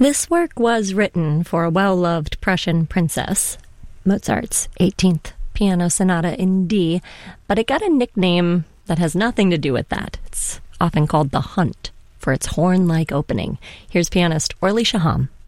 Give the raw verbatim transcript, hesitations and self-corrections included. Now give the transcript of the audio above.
This work was written for a well-loved Prussian princess, Mozart's eighteenth Piano Sonata in D, but it got a nickname that has nothing to do with that. It's often called the Hunt for its horn-like opening. Here's pianist Orly Shaham.